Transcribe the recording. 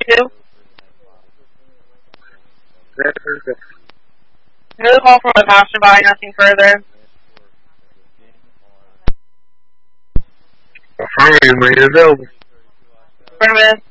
2. That's Another call from a passerby, nothing further. Affirmative, made it available. Affirmative.